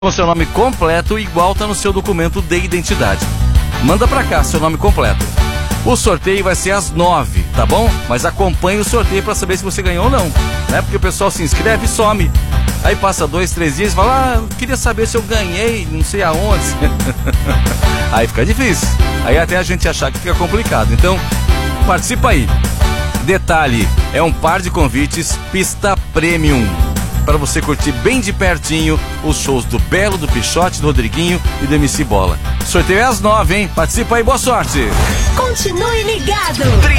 com seu nome completo, igual tá no seu documento de identidade. Manda pra cá seu nome completo. O sorteio vai ser às 9, tá bom? Mas acompanhe o sorteio pra saber se você ganhou ou não, né? Porque o pessoal se inscreve e some. Aí passa 2, 3 dias e fala, eu queria saber se eu ganhei, não sei aonde. Aí fica difícil. Aí até a gente achar que fica complicado. Então, participa aí. Detalhe, é um par de convites pista premium, para você curtir bem de pertinho os shows do Belo, do Pichote, do Rodriguinho e do MC Bola. Sorteio é às 9, hein? Participa aí, boa sorte! Continue ligado!